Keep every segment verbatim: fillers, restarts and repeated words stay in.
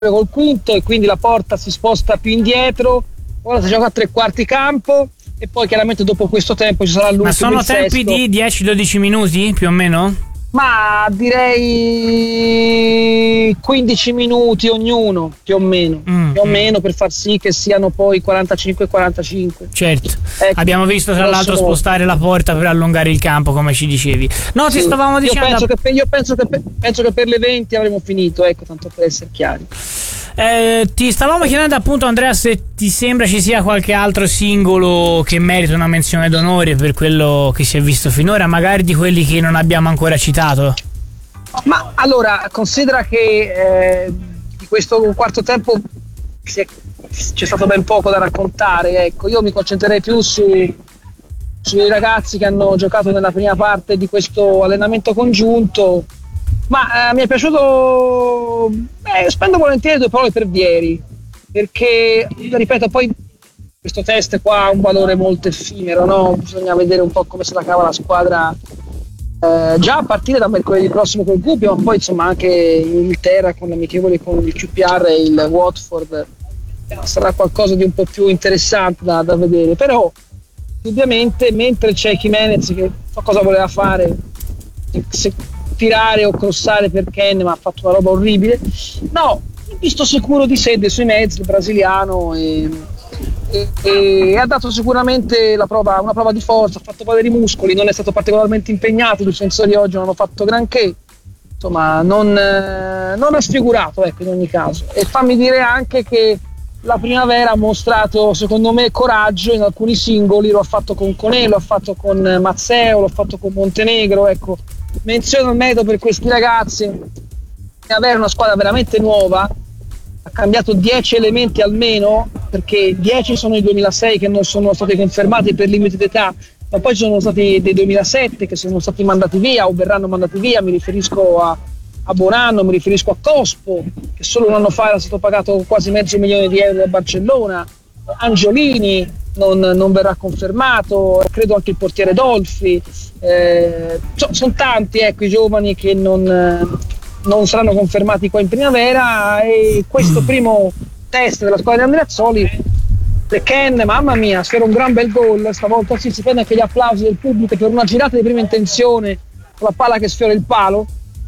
col quinto e quindi la porta si sposta più indietro. Ora si gioca a tre quarti campo e poi chiaramente dopo questo tempo ci sarà l'ultimo. Ma sono tempi sesto. di dieci dodici minuti più o meno? Ma direi quindici minuti ognuno, più o meno, mm, più o mm. meno, per far sì che siano poi quarantacinque e quarantacinque. Certo, ecco, abbiamo visto tra l'altro sono... spostare la porta per allungare il campo, come ci dicevi. No, ti sì. stavamo dicendo. Io penso che per, io penso che per, penso che per le venti avremo finito, ecco, tanto per essere chiari. Eh, ti stavamo chiedendo appunto, Andrea, se ti sembra ci sia qualche altro singolo che merita una menzione d'onore per quello che si è visto finora, magari di quelli che non abbiamo ancora citato. Ma allora, considera che eh, di questo quarto tempo c'è stato ben poco da raccontare, ecco, io mi concentrerei più su sui ragazzi che hanno giocato nella prima parte di questo allenamento congiunto. Ma eh, mi è piaciuto, beh, spendo volentieri due parole per Vieri, perché, ripeto, poi questo test qua ha un valore molto effimero, no? Bisogna vedere un po' come se la cava la squadra eh, già a partire da mercoledì prossimo col Gubbio, ma poi insomma anche in Inghilterra con l'amichevole con il Q P R e il Watford sarà qualcosa di un po' più interessante da, da vedere. Però ovviamente mentre c'è Jimenez che so cosa voleva fare, se tirare o crossare per Ken, ma ha fatto una roba orribile. No, visto sicuro di sé dei suoi mezzi, il brasiliano, e, e, e ha dato sicuramente la prova, una prova di forza, ha fatto valere i muscoli, non è stato particolarmente impegnato, i difensori oggi non hanno fatto granché, insomma non, non ha sfigurato, ecco, in ogni caso. E fammi dire anche che la primavera ha mostrato secondo me coraggio in alcuni singoli, lo ha fatto con Conè, lo ha fatto con Mazzeo, lo ha fatto con Montenegro, ecco. Menziono il merito per questi ragazzi e avere una squadra veramente nuova. Ha cambiato dieci elementi almeno, perché dieci sono i duemilasei che non sono stati confermati per limite d'età, ma poi ci sono stati dei duemilasette che sono stati mandati via o verranno mandati via. Mi riferisco a, a Bonanno, mi riferisco a Cospo, che solo un anno fa era stato pagato quasi mezzo milione di euro da Barcellona. Angiolini non, non verrà confermato, credo anche il portiere Dolfi. Eh, so, sono tanti, ecco, i giovani che non, non saranno confermati qua in primavera, e questo primo test della squadra di Andreazzoli, De Ken, mamma mia, sfera un gran bel gol, stavolta sì, si prende anche gli applausi del pubblico per una girata di prima intenzione con la palla che sfiora il palo,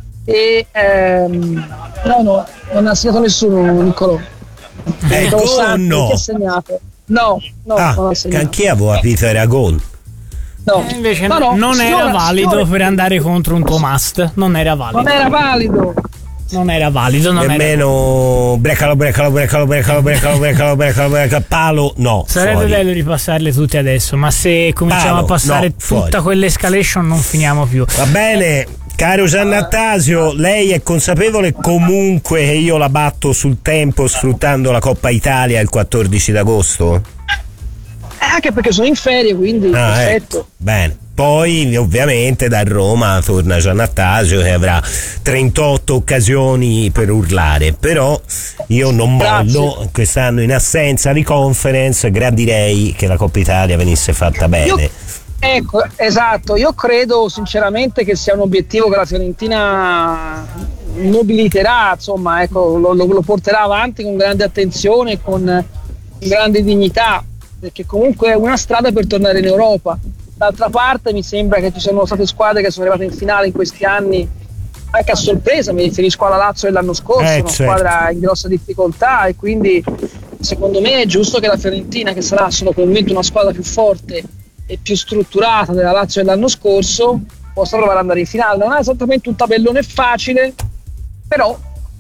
e ehm, no no non ha segnato nessuno, Niccolò. Eh, gol no. Chi ha segnato? No, no, ah, non ha segnato. Anche avevo capito era gol. No, eh, invece no, no, non signora, era valido signora. Per andare contro un tuo must. Non era valido. Non era valido. Non era valido. Non Nemmeno brecalo, brecalo, brecalo, brecalo, brecalo, brecalo, brecalo, brecalo, palo, no. Sarebbe fuori. bello ripassarle tutte adesso, ma se cominciamo Palo, a passare no, tutta fuori. quell'escalation non finiamo più. Va bene, caro Giannattasio, lei è consapevole comunque che io la batto sul tempo sfruttando la Coppa Italia il quattordici d'agosto? Eh, anche perché sono in ferie, quindi ah, perfetto. Ecco. Bene. Poi ovviamente da Roma torna Giannattasio che avrà trentotto occasioni per urlare, però io non mollo. Quest'anno in assenza di Conference gradirei che la Coppa Italia venisse fatta bene. Io, ecco, esatto, io credo sinceramente che sia un obiettivo che la Fiorentina mobiliterà, insomma, ecco, lo, lo, lo porterà avanti con grande attenzione, con grande dignità, perché comunque è una strada per tornare in Europa. D'altra parte mi sembra che ci sono state squadre che sono arrivate in finale in questi anni anche a sorpresa, mi riferisco alla Lazio dell'anno scorso, eh, una certo. squadra in grossa difficoltà, e quindi secondo me è giusto che la Fiorentina, che sarà sono convinto una squadra più forte e più strutturata della Lazio dell'anno scorso, possa provare ad andare in finale. Non è esattamente un tabellone facile, però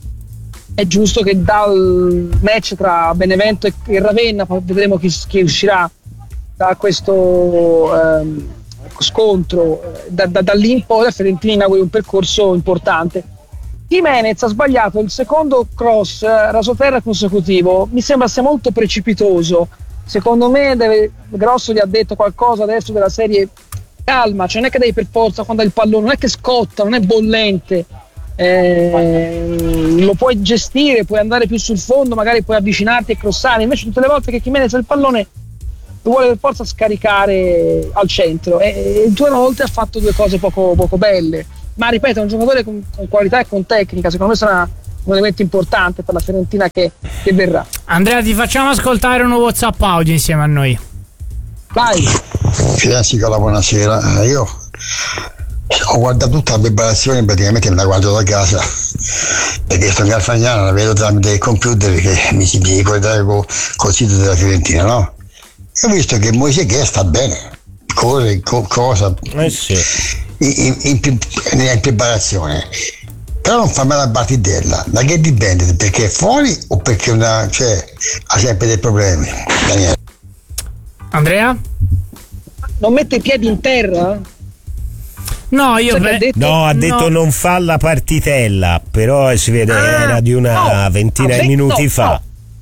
è giusto che dal match tra Benevento e Ravenna, poi vedremo chi, chi uscirà da questo ehm, scontro, da, da, da lì in poi la Fiorentina inauguri un percorso importante. Jimenez ha sbagliato il secondo cross eh, rasoterra consecutivo, mi sembra sia molto precipitoso. Secondo me deve, Grosso gli ha detto qualcosa adesso della serie calma, cioè non è che devi per forza quando hai il pallone, non è che scotta, non è bollente, eh, lo puoi gestire, puoi andare più sul fondo, magari puoi avvicinarti e crossare. Invece tutte le volte che Jimenez ha il pallone lo vuole per forza scaricare al centro, e, e due volte ha fatto due cose poco, poco belle, ma ripeto, è un giocatore con, con qualità e con tecnica. Secondo me sarà un elemento importante per la Fiorentina che, che verrà. Andrea, ti facciamo ascoltare un WhatsApp audio insieme a noi. Vai. Fidanzicola, buonasera. Io ho guardato tutta la preparazione, praticamente me la guardo da casa perché sto in Garfagnano, la vedo tramite il computer che mi si ricordare con il sito della Fiorentina, no? E ho visto che Moise Kean sta bene, corre, co- cosa eh sì. in, in, in, in preparazione, però non fa mai la battitella. Da che dipende? Perché è fuori o perché una, cioè, ha sempre dei problemi? Daniele. Andrea? Non mette i piedi in terra? No, io Sai che ha beh, detto? No, ha detto No. non fa la partitella, però si vede Ah, era di una no, ventina ha di detto- minuti no, fa.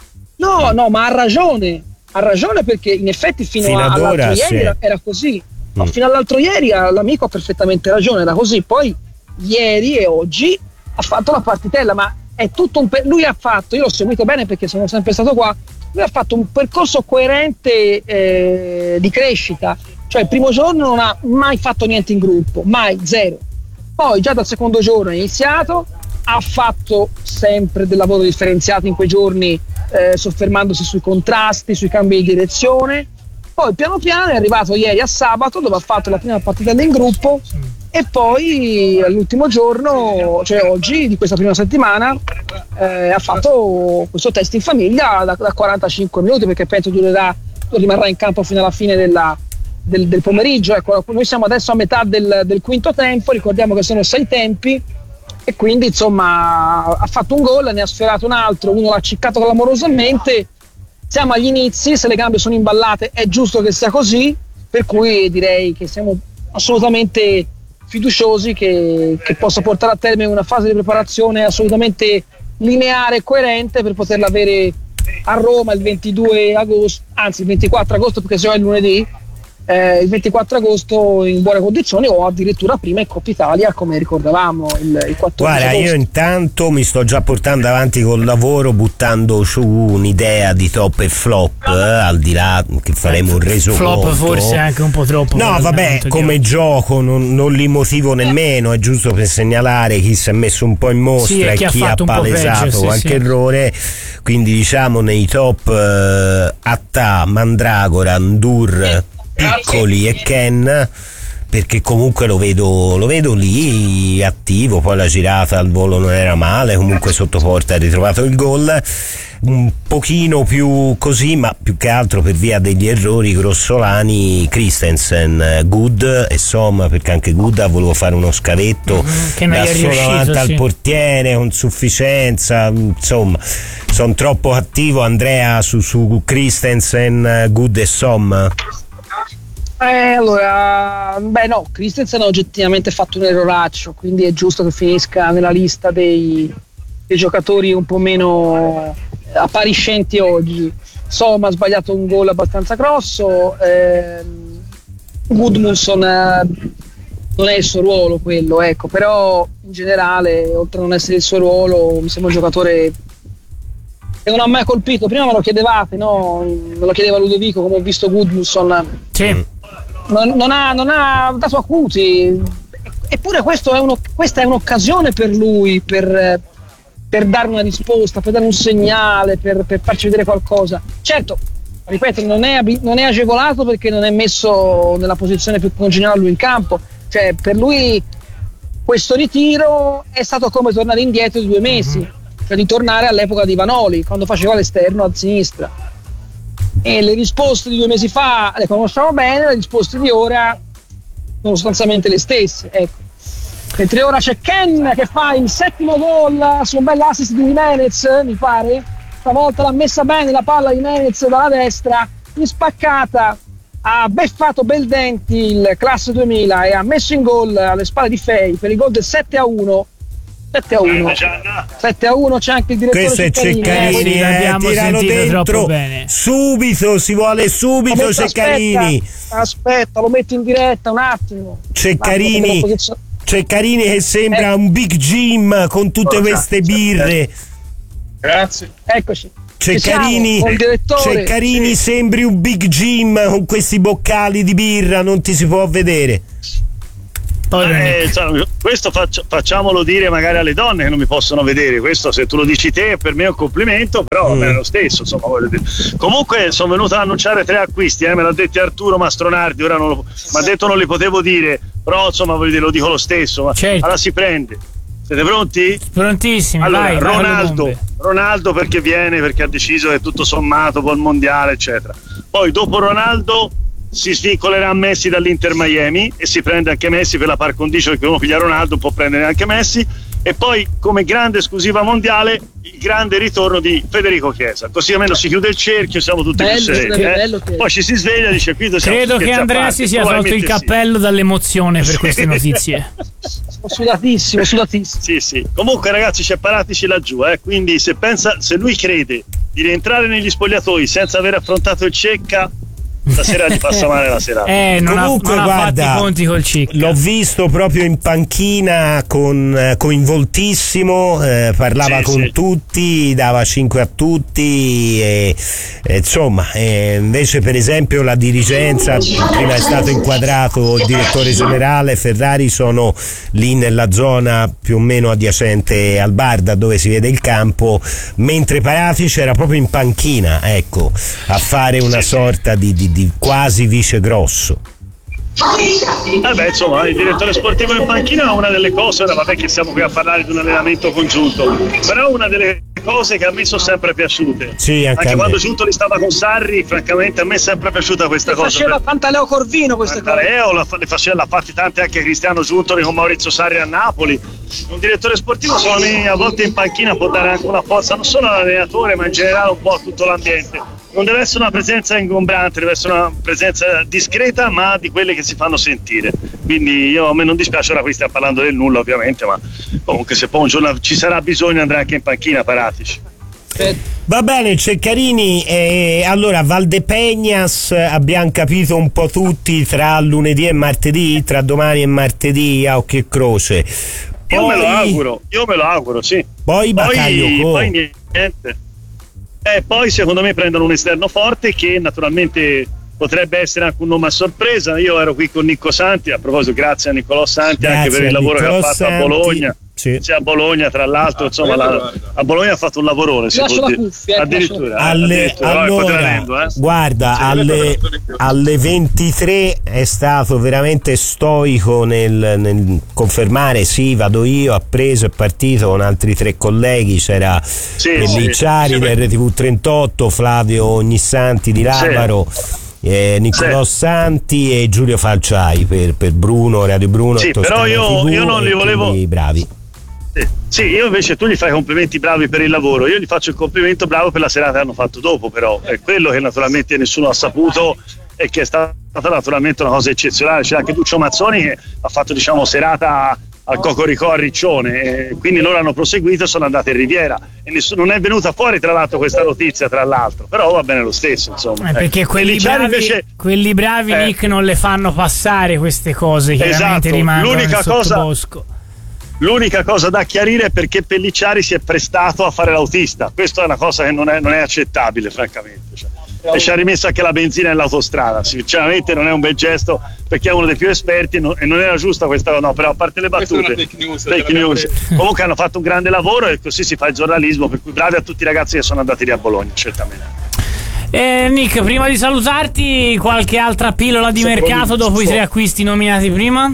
No, no, ma ha ragione. Ha ragione perché in effetti fino, Fino a, ad all'altro ora, ieri sì. era, era così. No, Mm. fino all'altro ieri l'amico ha perfettamente ragione, era così. Poi ieri e oggi ha fatto la partitella, ma è tutto un per- lui ha fatto, io l'ho seguito bene perché sono sempre stato qua, lui ha fatto un percorso coerente eh, di crescita. Cioè il primo giorno non ha mai fatto niente in gruppo, mai, zero. Poi già dal secondo giorno è iniziato, ha fatto sempre del lavoro differenziato in quei giorni, eh, soffermandosi sui contrasti, sui cambi di direzione. Poi piano piano è arrivato ieri a sabato dove ha fatto la prima partita in gruppo e poi all'ultimo giorno, cioè oggi di questa prima settimana, eh, ha fatto questo test in famiglia da, da quarantacinque minuti, perché penso durerà, rimarrà in campo fino alla fine della, del, del pomeriggio. Ecco, noi siamo adesso a metà del, del quinto tempo, ricordiamo che sono sei tempi e quindi insomma ha fatto un gol, ne ha sfiorato un altro, uno l'ha ciccato clamorosamente. Siamo agli inizi, se le gambe sono imballate è giusto che sia così, per cui direi che siamo assolutamente fiduciosi che, che possa portare a termine una fase di preparazione assolutamente lineare e coerente per poterla avere a Roma il ventidue agosto, anzi il ventiquattro agosto, perché se no è lunedì, eh, il ventiquattro agosto in buone condizioni, o addirittura prima in Coppa Italia come ricordavamo il, il quattordici Guarda, agosto. io intanto mi sto già portando avanti col lavoro, buttando su un'idea di top e flop, eh, al di là che faremo un resoconto. Flop forse anche un po' troppo. No, per vabbè, l'allenamento di come oggi. gioco non, non li motivo nemmeno, è giusto per segnalare chi si è messo un po' in mostra Sì, e e chi ha chi ha fatto un po' palesato peggio, sì, qualche sì. errore. Quindi diciamo nei top eh, Attà, Mandragora, Ndur, Piccoli e Ken, perché comunque lo vedo, lo vedo lì attivo. Poi la girata al volo non era male, comunque sotto porta ha ritrovato il gol. Un pochino più così, ma più che altro per via degli errori grossolani, Christensen, Good e Somma, perché anche Good ha voluto fare uno scavetto che non da gli è solo riuscito, davanti al sì. portiere con sufficienza, insomma sono troppo attivo. Andrea su, su Christensen, Good e Somma. Eh, allora, beh no, Christensen ha oggettivamente fatto un erroraccio, quindi è giusto che finisca nella lista dei, dei giocatori un po' meno appariscenti oggi. Somma ha sbagliato un gol abbastanza grosso, ehm, Gudmundsson eh, non è il suo ruolo quello, ecco, però in generale, oltre a non essere il suo ruolo, mi sembra un giocatore che non ha mai colpito. Prima me lo chiedevate, no? Me lo chiedeva Ludovico, come ho visto Gudmundsson. Sì. Non, non, ha, non ha dato acuti, eppure questo è uno, questa è un'occasione per lui per, per dare una risposta, per dare un segnale, per, per farci vedere qualcosa. Certo, ripeto, non è, non è agevolato perché non è messo nella posizione più congeniale a lui in campo. Cioè, per lui questo ritiro è stato come tornare indietro di due mesi, mm-hmm. cioè di tornare all'epoca di Vanoli, quando faceva l'esterno a sinistra. E le risposte di due mesi fa le conosciamo bene, le risposte di ora sono sostanzialmente le stesse, ecco. Mentre ora c'è Ken che fa il settimo gol su un bel assist di Jimenez, mi pare, stavolta l'ha messa bene la palla di Jimenez dalla destra, in spaccata, ha beffato Beldenti, il classe duemila, e ha messo in gol alle spalle di Fei per il gol del sette a uno. sette a uno sette a uno, c'è anche il direttore questo è Ceccarini, eh, sì, eh, l'abbiamo tiralo sentito dentro troppo bene. subito, si vuole subito. Aspetta, Ceccarini aspetta, aspetta, lo metto in diretta un attimo. Ceccarini Ceccarini che sembra eh. un Big Jim con tutte oh, queste birre. Grazie. Eccoci. Ceccarini, Ceccarini sì. Sembri un Big Jim con questi boccali di birra, non ti si può vedere. Eh, cioè, questo faccio, facciamolo dire magari alle donne che non mi possono vedere. Questo, se tu lo dici te, per me è un complimento, però mm. è lo stesso. Insomma, voglio dire. Comunque, sono venuto ad annunciare tre acquisti. Eh, me l'ha detto Arturo Mastronardi. Ora mi ha detto non li potevo dire, però insomma, voglio dire, lo dico lo stesso. Ma certo. Allora si prende. Siete pronti? Prontissimi. Allora, vai, Ronaldo, vai Ronaldo perché viene, perché ha deciso che tutto sommato col mondiale, eccetera. Poi dopo Ronaldo si svincolerà Messi dall'Inter Miami e si prende anche Messi per la par condicio, che uno piglia Ronaldo può prendere anche Messi. E poi come grande esclusiva mondiale il grande ritorno di Federico Chiesa, così almeno si chiude il cerchio, siamo tutti bello, più sereni, eh? bello che... poi ci si sveglia e dice qui credo che Andrea si sia tolto il cappello sì. dall'emozione per sì. queste notizie. Sono sudatissimo, sudatissimo. Sì, sì. Comunque ragazzi, separatici laggiù, eh? Quindi se pensa, se lui crede di rientrare negli spogliatoi senza aver affrontato il Cecca, stasera gli passa male la serata. Eh, non Comunque, ha, non guarda, ha fatti i conti col Cicca. L'ho visto proprio in panchina con eh, coinvoltissimo, eh, parlava sì, con sì. tutti, dava cinque a tutti e, e, insomma eh, invece per esempio la dirigenza, prima è stato inquadrato il direttore generale, Ferrari sono lì nella zona più o meno adiacente al bar da dove si vede il campo, mentre Paratici era proprio in panchina, ecco, a fare una sì, sorta di, di di quasi vice grosso. Eh beh, insomma, il direttore sportivo in panchina è una delle cose, ora vabbè che siamo qui a parlare di un allenamento congiunto, però una delle cose che a me sono sempre piaciute. Sì, anche, anche quando Giuntoli stava con Sarri, francamente a me è sempre piaciuta questa le cosa. Faceva per... Pantaleo Corvino queste Pantaleo, cose. Le faceva, l'ha fatti tante anche Cristiano Giuntoli con Maurizio Sarri a Napoli. Un direttore sportivo secondo me a volte in panchina può dare anche una forza non solo all'allenatore ma in generale un po' a tutto l'ambiente. Non deve essere una presenza ingombrante, deve essere una presenza discreta ma di quelle che si fanno sentire. Quindi io, a me non dispiace, ora qui stiamo parlando del nulla ovviamente, ma comunque se poi un giorno ci sarà bisogno andrà anche in panchina Paratici. Va bene Ceccarini, eh, allora Valdepeñas abbiamo capito un po' tutti tra lunedì e martedì, tra domani e martedì a occhio e croce. Poi... Io me lo auguro, io me lo auguro, sì. Poi Bakayoko. Poi niente. E poi secondo me prendono un esterno forte che naturalmente potrebbe essere anche un nome a sorpresa. Io ero qui con Nicco Santi, a proposito grazie a Niccolò Santi grazie anche per il lavoro Niccolò che ha fatto Santi. a Bologna. Sì. C'è a Bologna tra l'altro, ah, insomma la, a Bologna ha fatto un lavorone, si può dire. Cuffia, addirittura, alle, addirittura allora, tremendo, eh. guarda alle, alle ventitré è stato veramente stoico nel, nel confermare sì vado io, ha preso, è partito con altri tre colleghi, c'era sì, Pellicciari sì, del R T V trentotto, Flavio Ognissanti di Lavaro, sì. Eh, Niccolò sì. Santi e Giulio Falciai per, per Bruno, Radio Bruno. Sì, però io, io non li volevo. Bravi. Sì, sì, io invece tu gli fai complimenti bravi per il lavoro, io gli faccio il complimento bravo per la serata che hanno fatto dopo, però è quello che naturalmente nessuno ha saputo e che è stata naturalmente una cosa eccezionale. C'è anche Duccio Mazzoni che ha fatto diciamo serata al Cocoricò a Riccione, e quindi loro hanno proseguito e sono andati in Riviera e nessuno, non è venuta fuori tra l'altro questa notizia tra l'altro, però va bene lo stesso insomma. Eh, perché quelli bravi, invece, quelli bravi eh, Nick non le fanno passare queste cose, chiaramente esatto, rimangono l'unica nel sottobosco. Cosa, l'unica cosa da chiarire è perché Pellicciari si è prestato a fare l'autista, questa è una cosa che non è, non è accettabile francamente, cioè. E ci ha rimesso anche la benzina nell'autostrada, sinceramente non è un bel gesto perché è uno dei più esperti no, e non era giusta questa, no, però a parte le battute, fake news, fake news. Comunque hanno fatto un grande lavoro e così si fa il giornalismo, per cui bravi a tutti i ragazzi che sono andati lì a Bologna, certamente. Eh, Nick, prima di salutarti, qualche altra pillola di mercato dopo i tre acquisti nominati prima?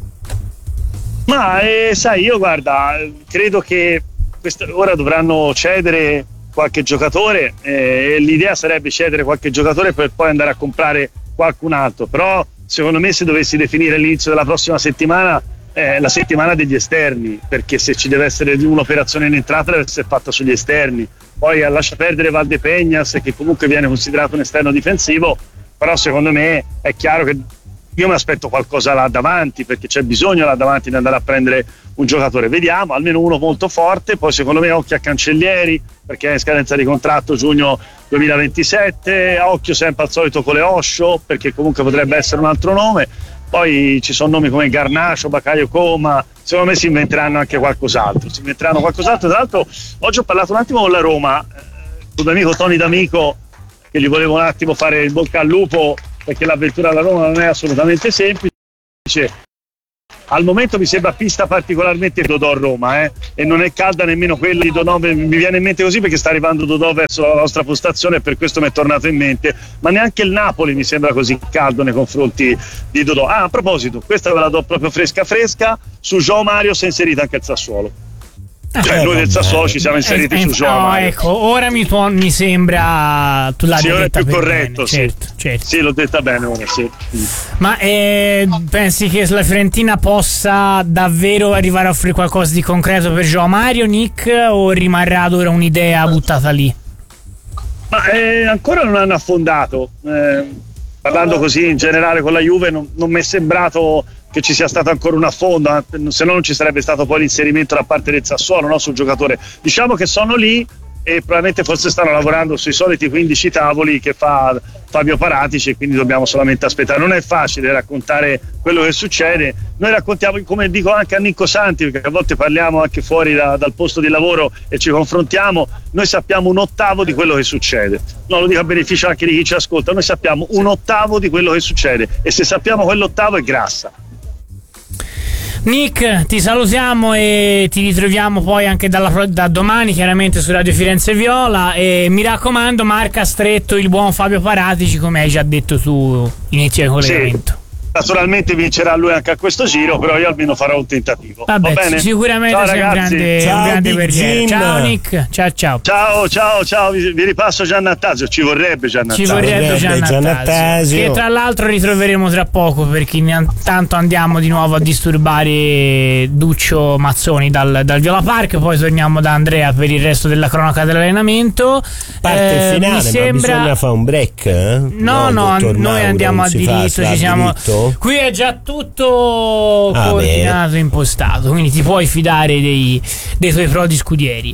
Ma eh, sai, io guarda, credo che questa, ora dovranno cedere qualche giocatore, eh, l'idea sarebbe cedere qualche giocatore per poi andare a comprare qualcun altro, però secondo me se dovessi definire l'inizio della prossima settimana è la settimana degli esterni, perché se ci deve essere un'operazione in entrata deve essere fatta sugli esterni. Poi lascia perdere Valdepeñas che comunque viene considerato un esterno difensivo, però secondo me è chiaro che io mi aspetto qualcosa là davanti, perché c'è bisogno là davanti di andare a prendere un giocatore, vediamo, almeno uno molto forte. Poi secondo me occhio a Cancellieri perché è in scadenza di contratto giugno duemilaventisette, occhio sempre al solito con le Osho perché comunque potrebbe essere un altro nome. Poi ci sono nomi come Garnacho, Bakayoko, ma secondo me si inventeranno anche qualcos'altro si inventeranno qualcos'altro. Tra l'altro oggi ho parlato un attimo con la Roma, eh, con mio amico Tony D'Amico, che gli volevo un attimo fare il bocca al lupo perché l'avventura alla Roma non è assolutamente semplice. Al momento mi sembra pista particolarmente Dodò Roma, eh? E non è calda nemmeno quella di Dodò, mi viene in mente così perché sta arrivando Dodò verso la nostra postazione e per questo mi è tornato in mente, ma neanche il Napoli mi sembra così caldo nei confronti di Dodò. Ah, a proposito, questa ve la do proprio fresca fresca, su João Mario si è inserita anche il Sassuolo. Cioè eh, noi del Sassuolo ci siamo inseriti eh, su eh, João no, Mario. ecco, ora mi, tuo, mi sembra tu l'abbia sì, ora è detta più per corretto, bene. sì. Certo, certo. Sì, l'ho detta bene ora, sì. Ma eh, pensi che la Fiorentina possa davvero arrivare a offrire qualcosa di concreto per João Mario, Nick, o rimarrà ad ora un'idea buttata lì? Ma eh, ancora non hanno affondato. Eh, parlando così in generale con la Juve, non, non mi è sembrato che ci sia stato ancora un affondo, se no non ci sarebbe stato poi l'inserimento da parte del Sassuolo, no, sul giocatore. Diciamo che sono lì e probabilmente forse stanno lavorando sui soliti quindici tavoli che fa Fabio Paratici, e quindi dobbiamo solamente aspettare. Non è facile raccontare quello che succede, noi raccontiamo, come dico anche a Nicco Santi, perché a volte parliamo anche fuori da, dal posto di lavoro e ci confrontiamo, noi sappiamo un ottavo di quello che succede, no, lo dico a beneficio anche di chi ci ascolta, noi sappiamo un ottavo di quello che succede e se sappiamo quell'ottavo è grassa. Nick, ti salutiamo e ti ritroviamo poi anche dalla, da domani chiaramente su Radio Firenze Viola, e mi raccomando marca stretto il buon Fabio Paratici, come hai già detto tu inizio il collegamento. Sì. Naturalmente vincerà lui anche a questo giro, però io almeno farò un tentativo. Vabbè, va bene? sicuramente ciao, sei un grande, ciao, un grande guerriero. Ciao Nick, ciao ciao. Ciao ciao ciao, vi, vi ripasso Giannattasio, ci vorrebbe Giannattasio. Ci vorrebbe Giannattasio, che tra l'altro ritroveremo tra poco, perché intanto andiamo di nuovo a disturbare Duccio Mazzoni dal, dal Viola Park, poi torniamo da Andrea per il resto della cronaca dell'allenamento. Parte eh, finale, mi sembra... ma bisogna fare un break, eh? No, no, no noi andiamo a diritto, ci siamo... Qui è già tutto ah, coordinato e impostato, quindi ti puoi fidare dei, dei tuoi prodi scudieri.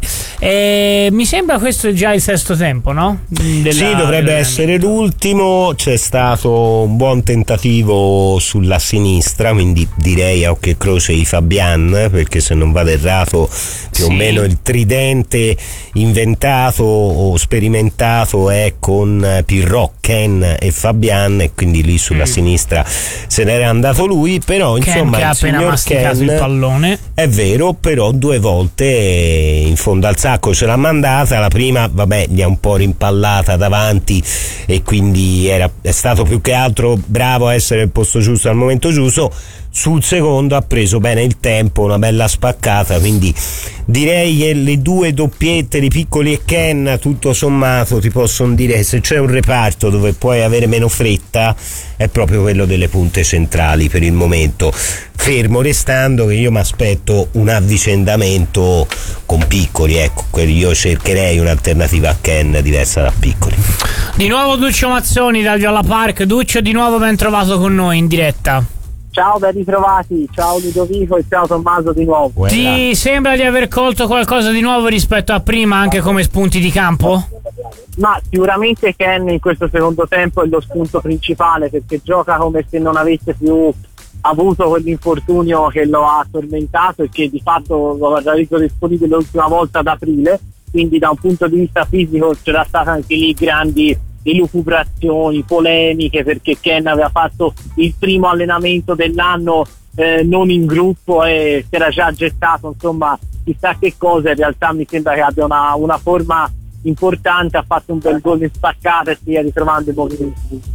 E mi sembra questo è già il sesto tempo, no? Della, sì, dovrebbe essere l'ultimo. C'è stato un buon tentativo sulla sinistra, quindi direi a occhio e croce i Fabian, perché se non vado errato più sì. o meno il tridente inventato o sperimentato è con Pirro, Ken e Fabian, e quindi lì sulla mm. sinistra se n'era andato lui, però Ken insomma che ha il appena signor masticato Ken, il pallone, è vero, però due volte in fondo al sacco ce l'ha mandata. La prima vabbè gli ha un po' rimpallata davanti e quindi era, è stato più che altro bravo a essere al posto giusto al momento giusto. Sul secondo ha preso bene il tempo, una bella spaccata, quindi direi che le due doppiette di Piccoli e Ken tutto sommato ti possono dire che se c'è un reparto dove puoi avere meno fretta è proprio quello delle punte centrali per il momento, fermo restando che io mi aspetto un avvicendamento con Piccoli, ecco, io cercherei un'alternativa a Ken diversa da Piccoli. Di nuovo Duccio Mazzoni dal Viola Park. Duccio, di nuovo ben trovato con noi in diretta. Ciao, ben ritrovati, ciao Ludovico e ciao Tommaso di nuovo. Buona. Ti sembra di aver colto qualcosa di nuovo rispetto a prima, anche come spunti di campo? Ma sicuramente Ken in questo secondo tempo è lo spunto principale, perché gioca come se non avesse più avuto quell'infortunio che lo ha tormentato e che di fatto lo ha reso disponibile l'ultima volta ad aprile, quindi da un punto di vista fisico c'era stata anche lì grandi elucubrazioni, polemiche, perché Ken aveva fatto il primo allenamento dell'anno eh, non in gruppo e si era già gettato, insomma chissà che cosa. In realtà mi sembra che abbia una, una forma importante, ha fatto un bel gol in spaccata e stia ritrovando i movimenti.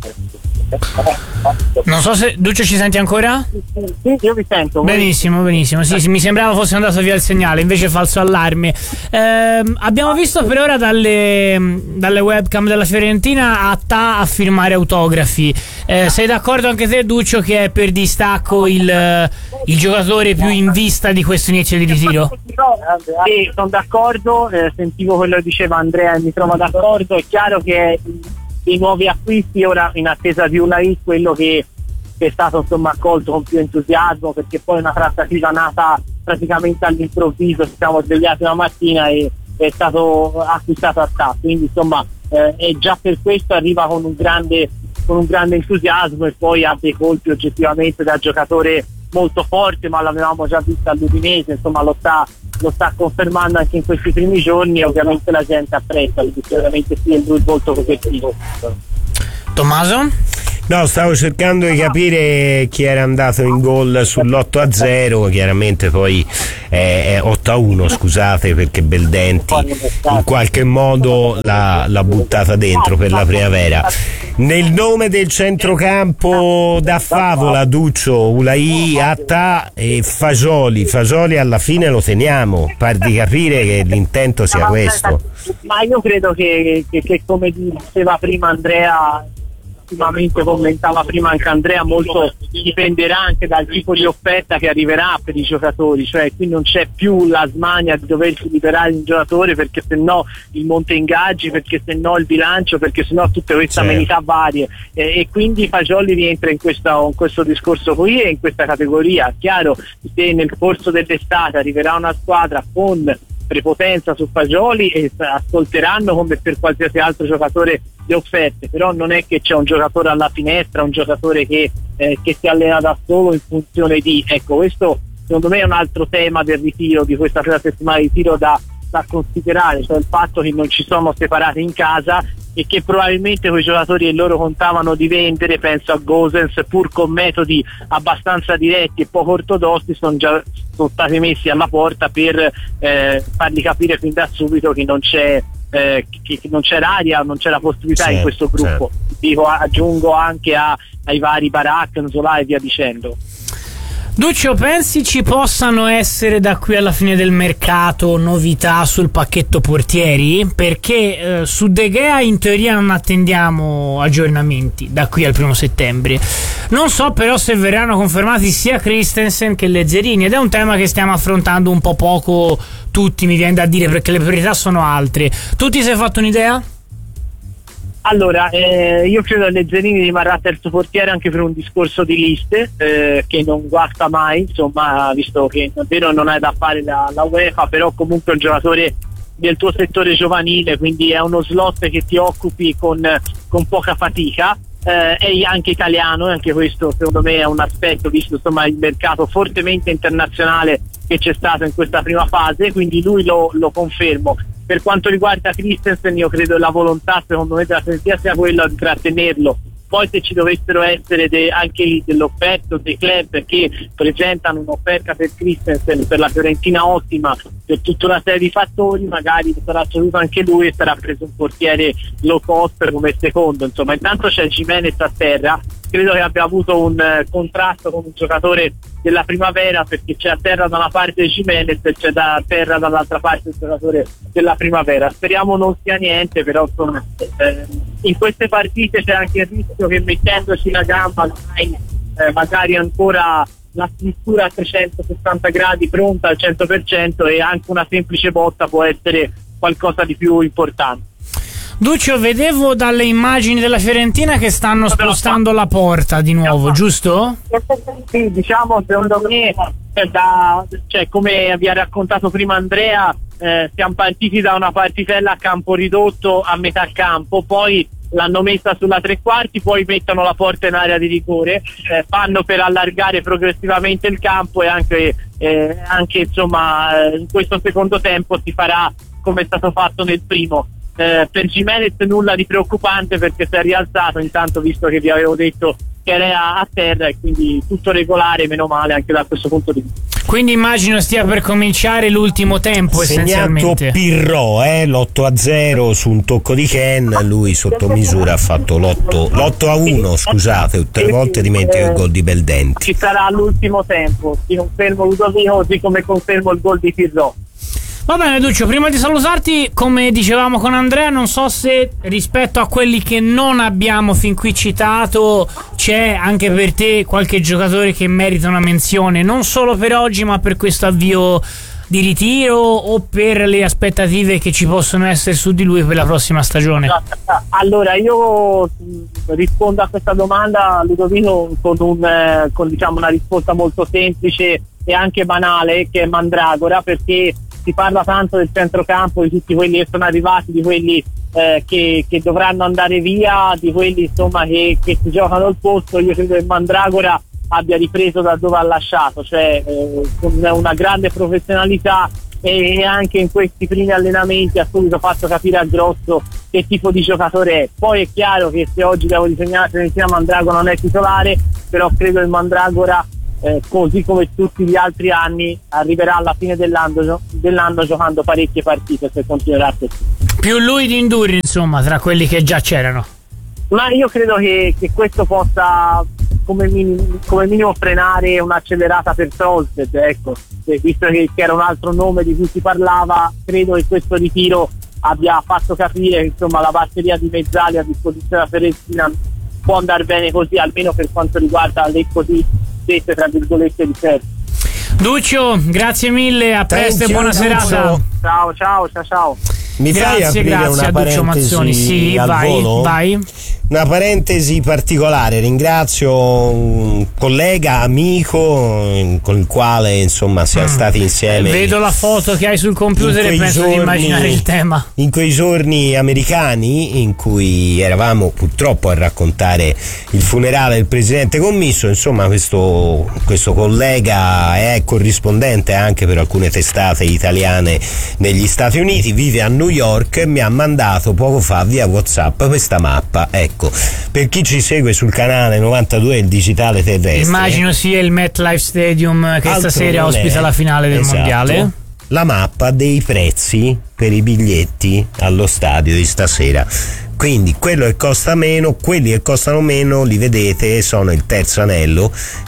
Non so se Duccio ci senti ancora? Sì, io vi sento. Benissimo, benissimo. Sì, sì, mi sembrava fosse andato via il segnale, invece falso allarme. Eh, abbiamo visto per ora dalle, dalle webcam della Fiorentina Attà a firmare autografi. Eh, sei d'accordo anche te, Duccio, che è per distacco il, il giocatore più in vista di questo inizio di ritiro? Sì, sono d'accordo, eh, sentivo quello che diceva Andrea e mi trovo d'accordo. È chiaro che i nuovi acquisti ora in attesa di Unai, quello che, che è stato insomma accolto con più entusiasmo, perché poi è una trattativa nata praticamente all'improvviso, ci siamo svegliati una mattina e è stato acquistato a T A, quindi insomma eh, e già per questo arriva con un grande con un grande entusiasmo e poi ha dei colpi oggettivamente da giocatore molto forte, ma l'avevamo già visto all'Udinese, insomma lo sta lo sta confermando anche in questi primi giorni e ovviamente la gente apprezza, perché sicuramente sì, è lui molto positivo. Tommaso? No, stavo cercando di capire chi era andato in gol sull'otto a zero, chiaramente poi è, è otto a uno, scusate, perché Beldenti in qualche modo l'ha, l'ha buttata dentro per la primavera. Nel nome del centrocampo da favola, Duccio, Ulai, Atta e Fagioli. Fagioli alla fine lo teniamo, par di capire che l'intento sia questo. Ma io credo che, che, che come diceva prima Andrea, ultimamente commentava prima anche Andrea, molto dipenderà anche dal tipo di offerta che arriverà per i giocatori, cioè qui non c'è più la smania di doversi liberare un giocatore perché se no il monte ingaggi, perché se no il bilancio, perché se no tutte queste certo. amenità varie, eh, e quindi Fagioli rientra in, questa, in questo discorso qui e in questa categoria. Chiaro, se nel corso dell'estate arriverà una squadra con prepotenza su Fagioli e ascolteranno come per qualsiasi altro giocatore le offerte, però non è che c'è un giocatore alla finestra, un giocatore che, eh, che si allena da solo in funzione di, ecco, questo secondo me è un altro tema del ritiro, di questa prima settimana di ritiro da, da considerare, cioè il fatto che non ci sono separati in casa e che probabilmente quei giocatori che loro contavano di vendere, penso a Gosens, pur con metodi abbastanza diretti e poco ortodossi, sono già sono stati messi alla porta per eh, fargli capire fin da subito che non c'è eh, che, che non c'è l'aria, non c'è la possibilità certo, in questo gruppo. Certo. Dico, aggiungo anche a, ai vari Barak, Nzola e via dicendo. Duccio, pensi ci possano essere da qui alla fine del mercato novità sul pacchetto portieri? Perché eh, su De Gea in teoria non attendiamo aggiornamenti da qui al primo settembre. Non so però se verranno confermati sia Christensen che Lezzerini, ed è un tema che stiamo affrontando un po' poco tutti, mi viene da dire, perché le priorità sono altre. Tu ti sei fatto un'idea? Allora, eh, io credo che Lezzerini rimarrà terzo portiere anche per un discorso di liste eh, che non guasta mai, insomma, visto che davvero non hai da fare la, la UEFA, però comunque è un giocatore del tuo settore giovanile, quindi è uno slot che ti occupi con, con poca fatica. Eh, è anche italiano, e anche questo secondo me è un aspetto, visto insomma il mercato fortemente internazionale che c'è stato in questa prima fase, quindi lui lo, lo confermo. Per quanto riguarda Christensen, io credo che la volontà secondo me della Fiorentina sia quella di trattenerlo. Poi se ci dovessero essere de, anche dell'offerta dei club che presentano un'offerta per Christensen, per la Fiorentina ottima, per tutta una serie di fattori, magari sarà ceduto anche lui e sarà preso un portiere low cost come secondo. Insomma, intanto c'è Gimenez a terra, credo che abbia avuto un uh, contrasto con un giocatore della primavera, perché c'è a terra da una parte Gimenez e c'è da terra dall'altra parte il giocatore della primavera. Speriamo non sia niente, però insomma eh, in queste partite c'è anche il rischio che mettendoci la gamba magari, eh, magari ancora la struttura a trecentosessanta gradi pronta al cento per cento e anche una semplice botta può essere qualcosa di più importante. Duccio, vedevo dalle immagini della Fiorentina che stanno spostando la porta di nuovo, giusto? Sì, diciamo, secondo me, da, cioè, come vi ha raccontato prima Andrea, eh, siamo partiti da una partitella a campo ridotto a metà campo, poi l'hanno messa sulla tre quarti, poi mettono la porta in area di rigore, eh, fanno per allargare progressivamente il campo e anche, eh, anche insomma in questo secondo tempo si farà come è stato fatto nel primo. Eh, per Gimenez nulla di preoccupante perché si è rialzato intanto, visto che vi avevo detto che era a terra, e quindi tutto regolare, meno male anche da questo punto di vista. Quindi immagino stia per cominciare l'ultimo tempo. Segnato essenzialmente Pirro, eh, l'otto a zero su un tocco di Ken, lui sotto misura ha fatto l'otto a uno, scusate, tutte le volte dimentico il gol di Beldenti. Ci sarà l'ultimo tempo, ti confermo Ludovico, così come confermo il gol di Pirro. Va bene Duccio, prima di salutarti, come dicevamo con Andrea, non so se rispetto a quelli che non abbiamo fin qui citato c'è anche per te qualche giocatore che merita una menzione, non solo per oggi ma per questo avvio di ritiro o per le aspettative che ci possono essere su di lui per la prossima stagione. Allora io rispondo a questa domanda, Ludovico, con, un, con diciamo una risposta molto semplice e anche banale, che è Mandragora, perché si parla tanto del centrocampo, di tutti quelli che sono arrivati, di quelli eh, che, che dovranno andare via, di quelli insomma che, che si giocano il posto. Io credo che Mandragora abbia ripreso da dove ha lasciato, cioè eh, con una grande professionalità, e anche in questi primi allenamenti ha subito fatto capire a Grosso che tipo di giocatore è. Poi è chiaro che se oggi devo disegnare Fiorentina, Mandragora non è titolare, però credo il Mandragora, eh, così come tutti gli altri anni, arriverà alla fine dell'anno, dell'anno giocando parecchie partite, se continuerà così. Più lui di Induri, insomma, tra quelli che già c'erano. Ma io credo che, che questo possa come minimo, come minimo frenare un'accelerata per Solskjaer, ecco. Visto che, che era un altro nome di cui si parlava, credo che questo ritiro abbia fatto capire che insomma la batteria di mezzali a disposizione della Fiorentina può andare bene così, almeno per quanto riguarda le cosiddette tra virgolette riserve. Duccio, grazie mille, a presto e buona serata. Ciao ciao ciao ciao. Mi fai Grazie, aprire grazie una a Duccio parentesi Mazzoni. Sì, al vai, volo? vai. Una parentesi particolare, ringrazio un collega, amico con il quale insomma siamo mm. stati insieme. Vedo la foto che hai sul computer e penso giorni, di immaginare il tema. In quei giorni americani in cui eravamo purtroppo a raccontare il funerale del presidente commisso, insomma questo, questo collega è corrispondente anche per alcune testate italiane negli Stati Uniti, vive a New York e mi ha mandato poco fa via WhatsApp questa mappa. Ecco, per chi ci segue sul canale novantadue il digitale terrestre, immagino sia il MetLife Stadium che stasera ospita la finale del esatto, mondiale. La mappa dei prezzi per i biglietti allo stadio di stasera. Quindi quello che costa meno, quelli che costano meno li vedete, sono il terzo anello,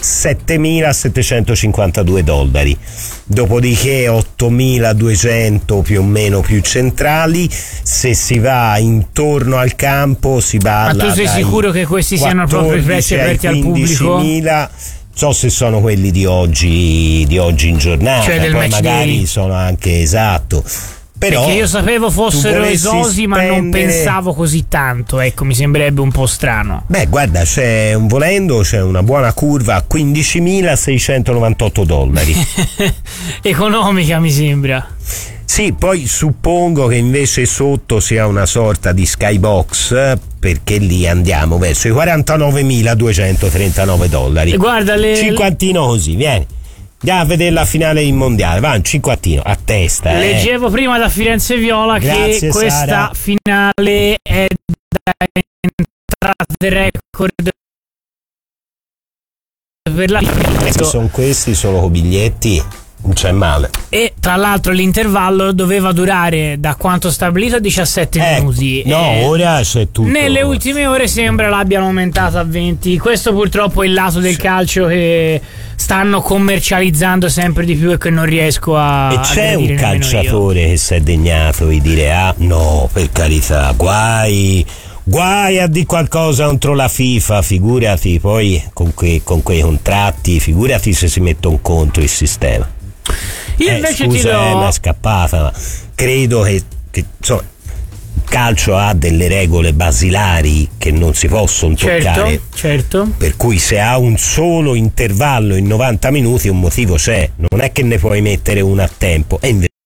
settemilasettecentocinquantadue dollari. Dopodiché ottomiladuecento più o meno più centrali. Se si va intorno al campo si va. Ma tu sei sicuro che questi siano proprio i prezzi aperti al pubblico? So se sono quelli di oggi, di oggi in giornata, cioè del poi match magari day. Sono anche esatto. Però perché io sapevo fossero esosi, spendere... ma non pensavo così tanto, ecco, mi sembrerebbe un po' strano. Beh, guarda, c'è un volendo, c'è una buona curva a quindicimilaseicentonovantotto dollari. Economica, mi sembra. Sì, poi suppongo che invece sotto sia una sorta di skybox, perché lì andiamo verso i quarantanovemiladuecentotrentanove dollari. E guarda, le... cinquantino così, vieni. Andiamo a vedere la finale in mondiale, va, un cinquantino a testa. Eh. Leggevo prima da Firenze Viola Grazie, che questa Sara. finale è da entrate record per la finale. Se sono questi solo con biglietti, non c'è male. E tra l'altro l'intervallo doveva durare, da quanto stabilito, diciassette eh, minuti. No, eh, ora c'è tutto. Nelle ultime ore sembra l'abbiano aumentato a venti. Questo purtroppo è il lato del calcio che stanno commercializzando sempre di più e che non riesco a. E c'è a un calciatore io. che si è degnato di dire: ah, no, per carità, guai. Guai a di qualcosa contro la FIFA, figurati poi con, que, con quei contratti, figurati se si mettono contro il sistema. Io eh, invece scusa, ti do... è una scappata, ma credo che, che insomma, il calcio ha delle regole basilari che non si possono certo, toccare. Certo. Per cui se ha un solo intervallo in novanta minuti un motivo c'è, non è che ne puoi mettere uno a tempo, e invece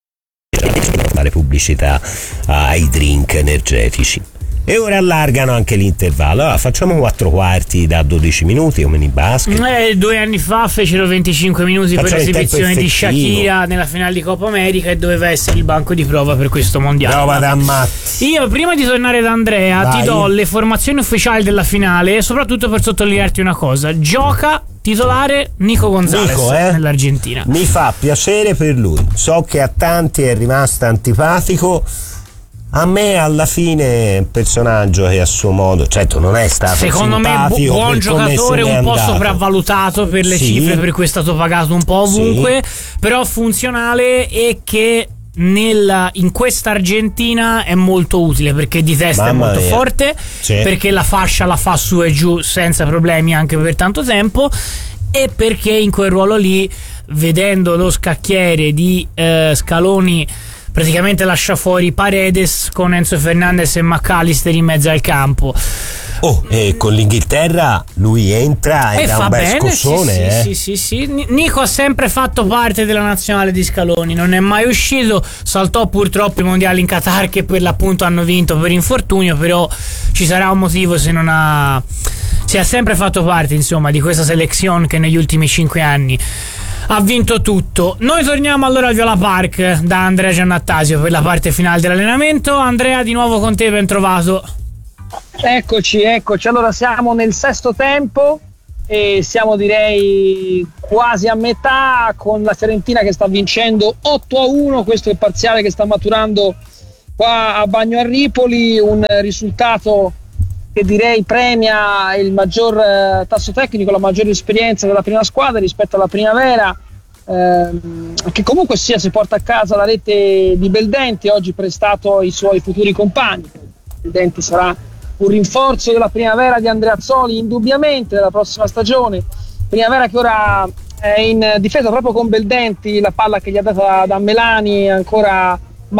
fare pubblicità ai drink energetici. E ora allargano anche l'intervallo. Allora, facciamo quattro quarti da dodici minuti come in basket. Eh, due anni fa fecero venticinque minuti Facciamo per l'esibizione di Shakira nella finale di Coppa America e doveva essere il banco di prova per questo mondiale. Prova da matti. Io prima di tornare da Andrea Vai. ti do le formazioni ufficiali della finale e soprattutto per sottolinearti una cosa: gioca titolare Nico Gonzalez Nico, eh? nell'Argentina. Mi fa piacere per lui. So che a tanti è rimasto antipatico. A me alla fine è un personaggio che a suo modo, certo non è stato secondo me bu- buon giocatore, un po' andato. sopravvalutato per le sì. cifre per cui è stato pagato un po' ovunque, sì. però funzionale e che nella, in questa Argentina è molto utile perché di testa Mamma è molto mia. forte, sì. perché la fascia la fa su e giù senza problemi anche per tanto tempo e perché in quel ruolo lì, vedendo lo scacchiere di eh, Scaloni, praticamente lascia fuori Paredes con Enzo Fernandez e McAllister in mezzo al campo. Oh, e con l'Inghilterra lui entra e, e dà un bel bene, scossone. Sì, eh. sì, sì, sì, sì. Nico ha sempre fatto parte della nazionale di Scaloni, non è mai uscito, saltò purtroppo i mondiali in Qatar che per l'appunto hanno vinto per infortunio, però ci sarà un motivo se non ha... si è sempre fatto parte insomma di questa selezione che negli ultimi cinque anni ha vinto tutto. Noi torniamo allora al Viola Park da Andrea Giannattasio per la parte finale dell'allenamento. Andrea, di nuovo con te, ben trovato. Eccoci, eccoci. Allora siamo nel sesto tempo e siamo direi quasi a metà, con la Fiorentina che sta vincendo otto a uno. Questo è il parziale che sta maturando qua a Bagno a Ripoli, un risultato che direi premia il maggior eh, tasso tecnico, la maggiore esperienza della prima squadra rispetto alla primavera, ehm, che comunque sia si porta a casa la rete di Beldenti, oggi prestato ai suoi futuri compagni. Beldenti sarà un rinforzo della primavera di Andreazzoli indubbiamente della prossima stagione. Primavera che ora è in difesa proprio con Beldenti, la palla che gli ha data da Melani ancora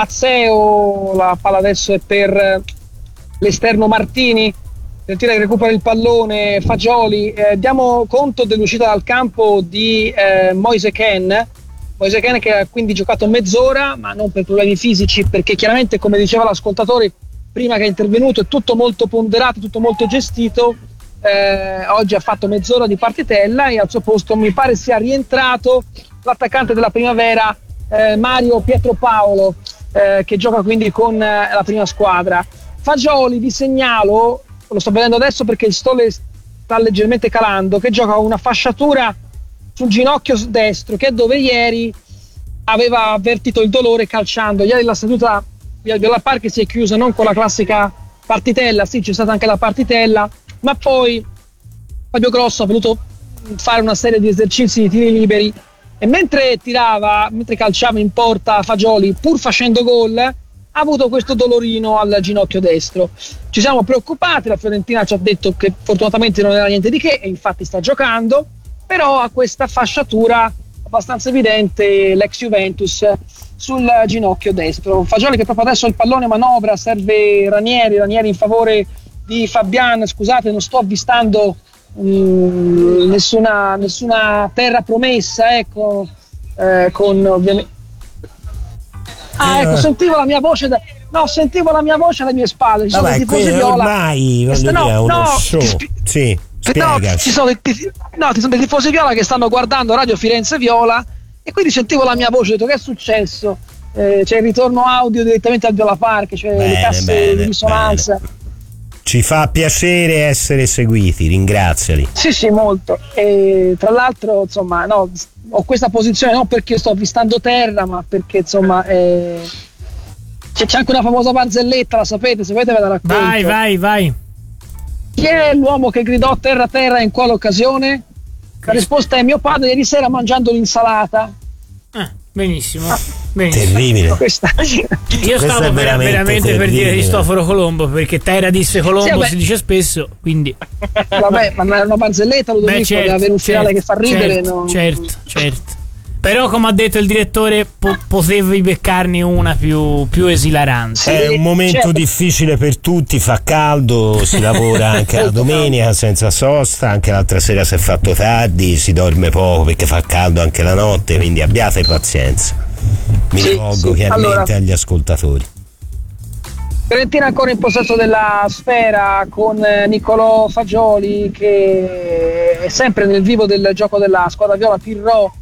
Mazzeo, la palla adesso è per l'esterno Martini, Fiorentina che recupera il pallone, Fagioli. Eh, diamo conto dell'uscita dal campo di eh, Moise Kean Moise Kean che ha quindi giocato mezz'ora, ma non per problemi fisici, perché chiaramente, come diceva l'ascoltatore prima che è intervenuto, è tutto molto ponderato, tutto molto gestito. Eh, oggi ha fatto mezz'ora di partitella e al suo posto mi pare sia rientrato l'attaccante della primavera, eh, Mario Pietropaolo, eh, che gioca quindi con eh, la prima squadra. Fagioli, vi segnalo, lo sto vedendo adesso perché il sole sta leggermente calando, che gioca una fasciatura sul ginocchio destro, che è dove ieri aveva avvertito il dolore calciando. Ieri la seduta della Park si è chiusa non con la classica partitella, sì, c'è stata anche la partitella, ma poi Fabio Grosso ha voluto fare una serie di esercizi di tiri liberi e mentre tirava, mentre calciava in porta Fagioli, pur facendo gol, ha avuto questo dolorino al ginocchio destro. Ci siamo preoccupati, la Fiorentina ci ha detto che fortunatamente non era niente di che e infatti sta giocando, però ha questa fasciatura abbastanza evidente, l'ex Juventus, sul ginocchio destro. Fagioli che proprio adesso il pallone manovra, serve Ranieri, Ranieri in favore di Fabian. Scusate, non sto avvistando mh, nessuna, nessuna terra promessa, ecco, eh, con ovviamente Ah, ecco, sentivo la mia voce, da... no, sentivo la mia voce alle mie spalle. Ci Vabbè, sono i tifosi viola. Ormai, St- no, dire, uno no, show. Sì, no, ci sono, i... no, ci sono dei tifosi viola che stanno guardando Radio Firenze Viola e quindi sentivo la mia voce, ho detto che è successo? Eh, c'è il ritorno audio direttamente al Viola Park, c'è bene, le casse bene, di risonanza. Bene. Ci fa piacere essere seguiti, ringraziali. Sì, sì, molto. E tra l'altro, insomma, no, ho questa posizione non perché sto avvistando terra, ma perché insomma eh, c'è, c'è anche una famosa barzelletta, la sapete? Se volete ve la racconto. Vai, vai, vai. Chi è l'uomo che gridò terra terra in quale occasione? La risposta è mio padre ieri sera mangiando l'insalata. Ah, benissimo, benissimo. Terribile. Questa... Io stavo per, veramente, veramente per dire Cristoforo Colombo, perché terra disse Colombo, sì, si dice spesso, quindi vabbè, ma era una barzelletta, lo Beh, certo, deve avere un finale certo, che fa ridere, certo, no? certo, certo. Però come ha detto il direttore po- potevi beccarne una più, più esilarante. Sì, è un momento certo. difficile per tutti, fa caldo, si lavora anche la domenica senza sosta, anche l'altra sera si è fatto tardi, si dorme poco perché fa caldo anche la notte, quindi abbiate pazienza. Mi sì, rivolgo sì. chiaramente allora, agli ascoltatori. Fiorentina ancora in possesso della sfera con Niccolò Fagioli che è sempre nel vivo del gioco della squadra viola. Pirro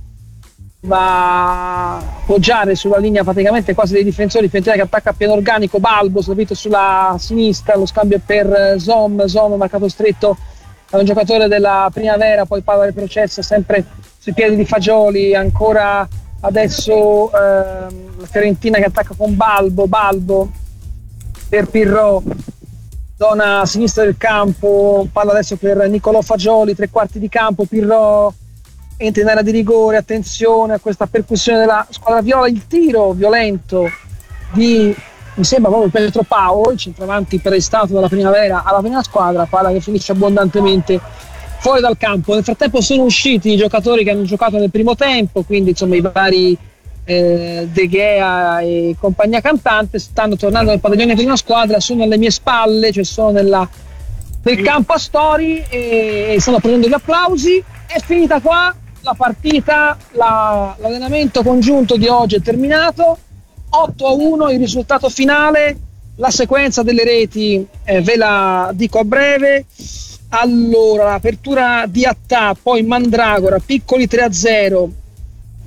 va a poggiare sulla linea praticamente quasi dei difensori, Fiorentina che attacca a pieno organico, Balbo servito sulla sinistra, lo scambio per Zom, Zom marcato stretto da un giocatore della primavera, poi palla del processo sempre sui piedi di Fagioli, ancora adesso ehm, la Fiorentina che attacca con Balbo, Balbo per Pirro, zona sinistra del campo, palla adesso per Niccolò Fagioli, tre quarti di campo, Pirro entra in area di rigore, attenzione a questa percussione della squadra viola, il tiro violento di, mi sembra proprio Pietropaolo, il centravanti prestato dalla primavera alla prima squadra, palla che finisce abbondantemente fuori dal campo. Nel frattempo sono usciti i giocatori che hanno giocato nel primo tempo, quindi insomma i vari eh, De Gea e compagnia cantante stanno tornando nel padiglione prima squadra, sono alle mie spalle, cioè sono nella, nel campo Astori e stanno prendendo gli applausi. È finita qua la partita, la, l'allenamento congiunto di oggi è terminato, otto a uno il risultato finale, la sequenza delle reti eh, ve la dico a breve. Allora, l'apertura di Attà, poi Mandragora, Piccoli tre a zero,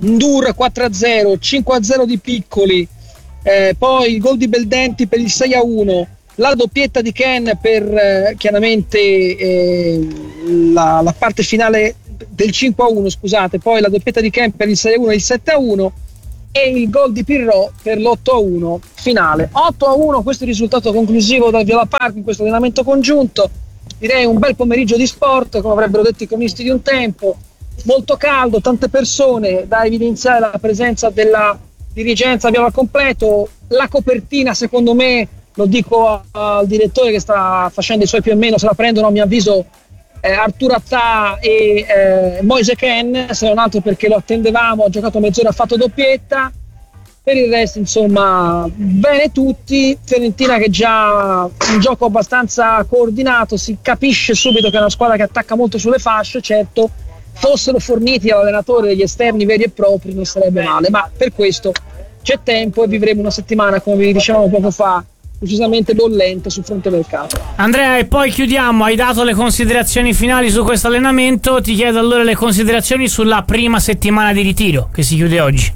Ndur quattro a zero, cinque a zero di Piccoli, eh, poi il gol di Beldenti per il sei a uno, la doppietta di Ken per eh, chiaramente eh, la, la parte finale del cinque a uno, scusate, poi la doppietta di Ken per il sei a uno e il sette a uno e il gol di Pirro per l'otto a uno finale. otto a uno, questo è il risultato conclusivo dal Viola Park in questo allenamento congiunto. Direi un bel pomeriggio di sport, come avrebbero detto i cronisti di un tempo, molto caldo, tante persone, da evidenziare la presenza della dirigenza Viola al completo. La copertina, secondo me, lo dico al direttore che sta facendo i suoi più o meno, se la prendono a mio avviso eh, Arturo Attà e eh, Moise Ken, se non altro perché lo attendevamo, ha giocato mezz'ora, ha fatto doppietta. Per il resto, insomma, bene tutti. Fiorentina che già un gioco abbastanza coordinato, si capisce subito che è una squadra che attacca molto sulle fasce. Certo, fossero forniti all'allenatore degli esterni veri e propri non sarebbe male, ma per questo c'è tempo e vivremo una settimana, come vi dicevamo poco fa, decisamente bollente sul fronte mercato. Andrea, e poi chiudiamo. Hai dato le considerazioni finali su questo allenamento, ti chiedo allora le considerazioni sulla prima settimana di ritiro che si chiude oggi.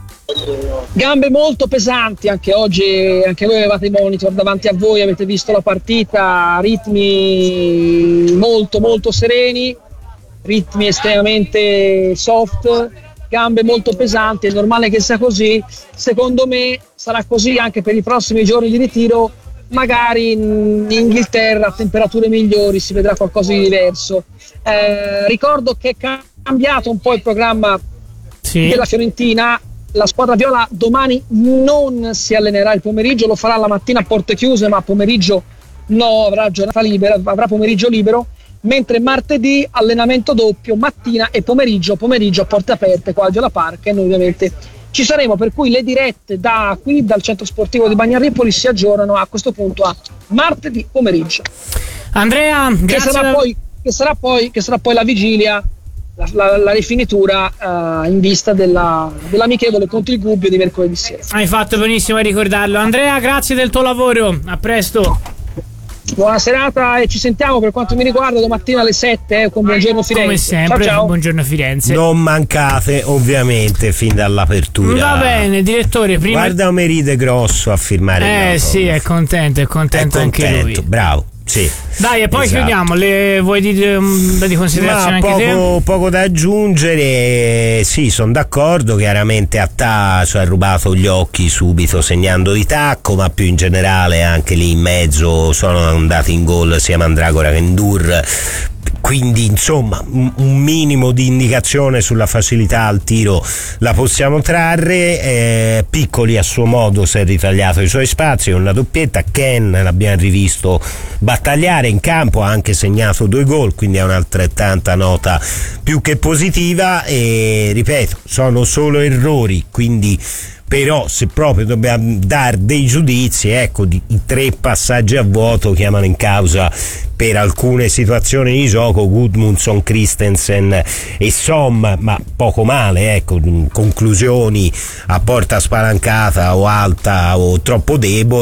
Gambe molto pesanti anche oggi, anche voi avevate i monitor davanti a voi, avete visto la partita, ritmi molto molto sereni, ritmi estremamente soft, gambe molto pesanti. È normale che sia così, secondo me sarà così anche per i prossimi giorni di ritiro. Magari in Inghilterra a temperature migliori si vedrà qualcosa di diverso. Eh, ricordo che è cambiato un po' il programma sì. della Fiorentina. La squadra viola domani non si allenerà il pomeriggio, lo farà la mattina a porte chiuse, ma pomeriggio no, avrà giornata libera, avrà pomeriggio libero, mentre martedì allenamento doppio, mattina e pomeriggio, pomeriggio a porte aperte qua al Viola Park, e noi ovviamente ci saremo, per cui le dirette da qui, dal centro sportivo di Bagnaripoli, si aggiornano a questo punto a martedì pomeriggio. Andrea, che grazie sarà, da... poi, che sarà poi che sarà poi la vigilia, La, la, la rifinitura uh, in vista della, dell'amichevole contro il Gubbio di mercoledì sera. Hai fatto benissimo a ricordarlo. Andrea, grazie del tuo lavoro, a presto. Buona serata e ci sentiamo per quanto mi riguarda domattina alle sette eh, con Buongiorno Firenze. Come sempre, ciao, ciao. Buongiorno Firenze. Non mancate ovviamente fin dall'apertura. Va bene, direttore, prima... Guarda un merite grosso a firmare. Eh sì, è contento, è contento, è anche contento, lui. Bravo. Sì, dai, e poi esatto. chiudiamo. Le, vuoi dire um, di considerazione Ma anche poco, te? poco da aggiungere. Sì, sono d'accordo. Chiaramente Attà ci ha rubato gli occhi subito segnando di tacco, ma più in generale anche lì in mezzo sono andati in gol sia Mandragora che Ndur. Quindi insomma un minimo di indicazione sulla facilità al tiro la possiamo trarre. eh, Piccoli a suo modo si è ritagliato i suoi spazi con una doppietta. Ken l'abbiamo rivisto battagliare in campo, ha anche segnato due gol, quindi è un'altrettanta nota più che positiva. E ripeto, sono solo errori, quindi però se proprio dobbiamo dare dei giudizi, ecco, di, i tre passaggi a vuoto chiamano in causa per alcune situazioni di gioco Gudmundsson, Christensen e Som, ma poco male, ecco, conclusioni a porta spalancata o alta o troppo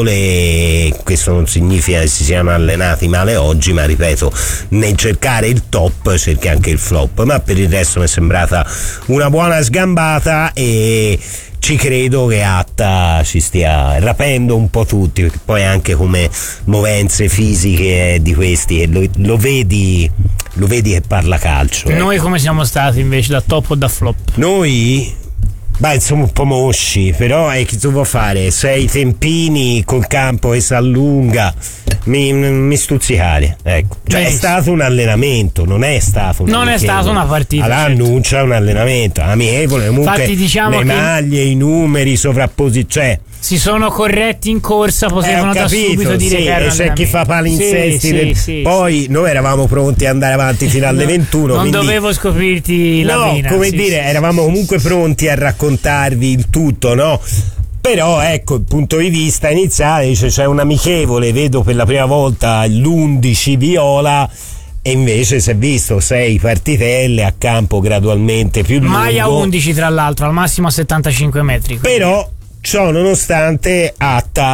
debole. Questo non significa che si siano allenati male oggi, ma ripeto, nel cercare il top cerchi anche il flop, ma per il resto mi è sembrata una buona sgambata e ci credo che Attà ci stia rapendo un po' tutti, perché poi anche come movenze fisiche di questi lo, lo vedi lo vedi che parla calcio. Noi eh. come siamo stati invece, da top o da flop? Noi? Beh, insomma un po' mosci, però è che tu vuoi fare sei tempini col campo che si allunga, mi, mi stuzzicare, ecco. Cioè, è stato un allenamento, non è stato un non è stata una partita, allora certo. Annuncia un allenamento amichevole, comunque. Infatti, diciamo le che... maglie, i numeri, sovrapposizioni, cioè si sono corretti in corsa, potevano eh, da subito dire sì, che era c'è chi fa palinsesti sì, del... sì, sì, poi sì. Noi eravamo pronti ad andare avanti fino alle no, ventuno, non quindi... dovevo scoprirti la no, vena, come sì, dire, sì, eravamo sì, comunque sì, pronti a raccontarvi il tutto, no? Però ecco il punto di vista iniziale, dice c'è un amichevole, vedo per la prima volta l'undici viola e invece si è visto sei partitelle a campo gradualmente più lungo, mai a undici tra l'altro, al massimo a settantacinque metri, quindi. Però ciò nonostante Attà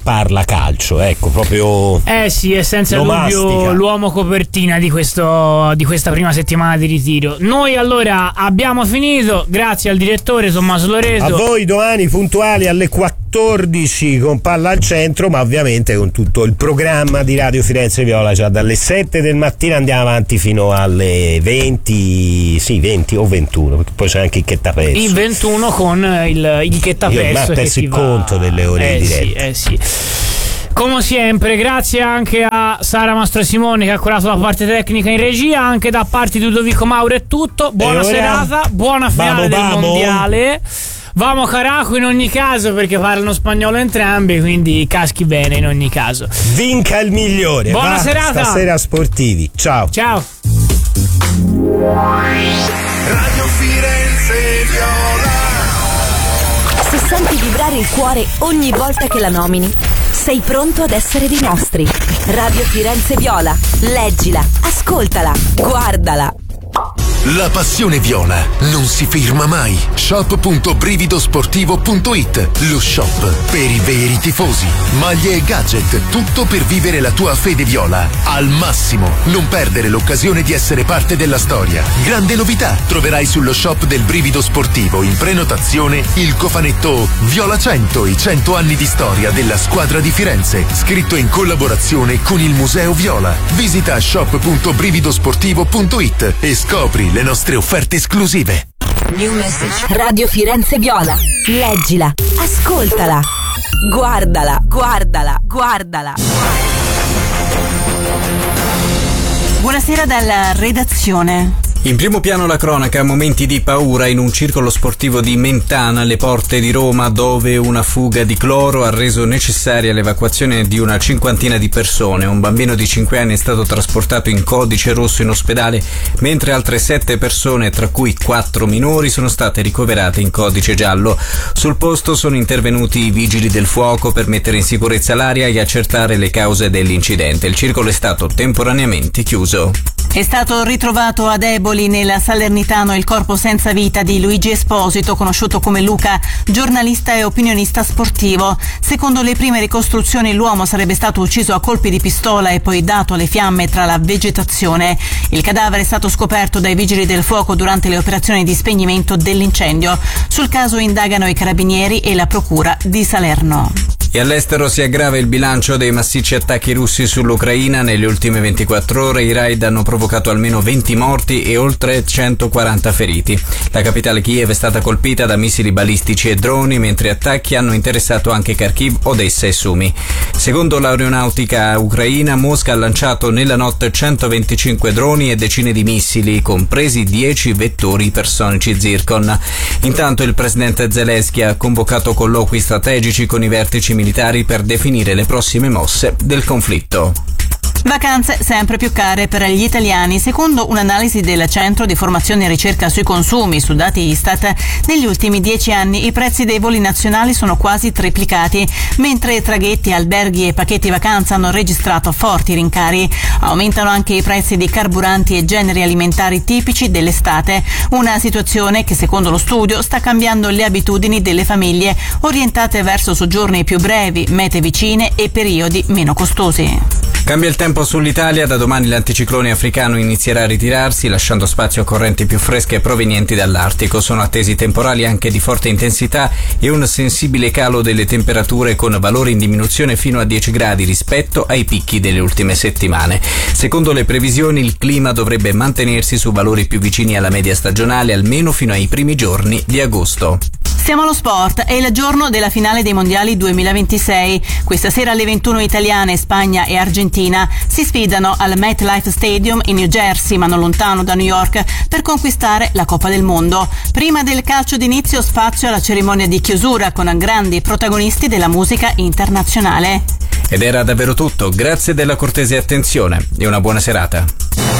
parla calcio, ecco, proprio. Eh sì, è senza lo dubbio mastica. l'uomo copertina di, questo, di questa prima settimana di ritiro. Noi allora abbiamo finito, grazie al direttore Tommaso Loreto. A voi domani puntuali alle quattordici con Palla al Centro, ma ovviamente con tutto il programma di Radio Firenze Viola, già dalle sette del mattino andiamo avanti fino alle venti, sì venti o ventuno, perché poi c'è anche il Chettapezzo. Il ventuno con il, il Chettapezzo. Io ormai ho perso il va... conto delle ore eh di sì, diretta. eh sì. Come sempre, grazie anche a Sara Mastrosimone che ha curato la parte tecnica in regia, anche da parte di Ludovico Mauro è tutto. Buona ora? serata, buona finale Vamo, del vamo. mondiale. Vamo Caraco in ogni caso, perché parlano spagnolo entrambi, quindi caschi bene in ogni caso. Vinca il migliore. Buona Va, serata. Stasera sportivi. Ciao. Ciao. Radio Firenze Viola. Se senti vibrare il cuore ogni volta che la nomini, sei pronto ad essere dei nostri. Radio Firenze Viola. Leggila, ascoltala, guardala. La passione viola non si ferma mai. shop punto brividosportivo punto it, lo shop per i veri tifosi. Maglie e gadget, tutto per vivere la tua fede viola al massimo. Non perdere l'occasione di essere parte della storia. Grande novità, troverai sullo shop del Brivido Sportivo in prenotazione il cofanetto Viola cento, i cento anni di storia della squadra di Firenze, scritto in collaborazione con il Museo Viola. Visita shop punto brividosportivo punto it e scopri le nostre offerte esclusive. New message. Radio Firenze Viola. Leggila, ascoltala, guardala, guardala, guardala. Buonasera dalla redazione. In primo piano la cronaca, momenti di paura in un circolo sportivo di Mentana alle porte di Roma, dove una fuga di cloro ha reso necessaria l'evacuazione di una cinquantina di persone. Un bambino di cinque anni è stato trasportato in codice rosso in ospedale, mentre altre sette persone, tra cui quattro minori, sono state ricoverate in codice giallo. Sul posto sono intervenuti i vigili del fuoco per mettere in sicurezza l'area e accertare le cause dell'incidente. Il circolo è stato temporaneamente chiuso. È stato ritrovato ad Eboli, nel Salernitano, il corpo senza vita di Luigi Esposito, conosciuto come Luca, giornalista e opinionista sportivo. Secondo le prime ricostruzioni l'uomo sarebbe stato ucciso a colpi di pistola e poi dato alle fiamme tra la vegetazione. Il cadavere è stato scoperto dai vigili del fuoco durante le operazioni di spegnimento dell'incendio. Sul caso indagano i carabinieri e la procura di Salerno. E all'estero si aggrava il bilancio dei massicci attacchi russi sull'Ucraina. Nelle ultime ventiquattro ore i raid hanno provocato almeno venti morti e oltre centoquaranta feriti. La capitale Kiev è stata colpita da missili balistici e droni, mentre attacchi hanno interessato anche Kharkiv, Odessa e Sumi. Secondo l'aeronautica ucraina, Mosca ha lanciato nella notte centoventicinque droni e decine di missili, compresi dieci vettori ipersonici Zircon. Intanto il presidente Zelensky ha convocato colloqui strategici con i vertici militari per definire le prossime mosse del conflitto. Vacanze sempre più care per gli italiani. Secondo un'analisi del Centro di Formazione e Ricerca sui Consumi su dati Istat, negli ultimi dieci anni i prezzi dei voli nazionali sono quasi triplicati, mentre traghetti, alberghi e pacchetti vacanza hanno registrato forti rincari. Aumentano anche i prezzi di carburanti e generi alimentari tipici dell'estate, una situazione che secondo lo studio sta cambiando le abitudini delle famiglie, orientate verso soggiorni più brevi, mete vicine e periodi meno costosi. Cambia il tempo sull'Italia, da domani l'anticiclone africano inizierà a ritirarsi, lasciando spazio a correnti più fresche provenienti dall'Artico. Sono attesi temporali anche di forte intensità e un sensibile calo delle temperature, con valori in diminuzione fino a dieci gradi rispetto ai picchi delle ultime settimane. Secondo le previsioni il clima dovrebbe mantenersi su valori più vicini alla media stagionale almeno fino ai primi giorni di agosto. Siamo allo sport, è il giorno della finale dei mondiali duemilaventisei. Questa sera alle ventuno italiane, Spagna e Argentina si sfidano al MetLife Stadium in New Jersey, ma non lontano da New York, per conquistare la Coppa del Mondo. Prima del calcio d'inizio spazio alla cerimonia di chiusura con grandi protagonisti della musica internazionale. Ed era davvero tutto, grazie della cortese attenzione e una buona serata.